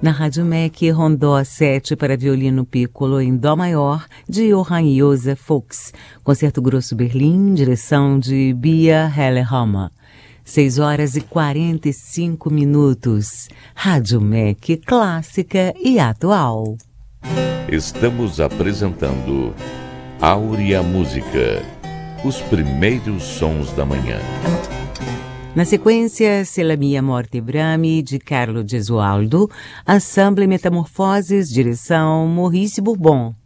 Na Rádio MEC, Rondó 7 para violino piccolo em Dó maior, de Johann Josef Fuchs. Concerto Grosso Berlim, direção de Bia Hellerhammer. 6h45. Rádio MEC, clássica e atual. Estamos apresentando Áurea Música, os primeiros sons da manhã. Na sequência, Se la mia morte Brami, de Carlo Gesualdo, Ensemble Metamorfoses, direção Maurice Bourbon.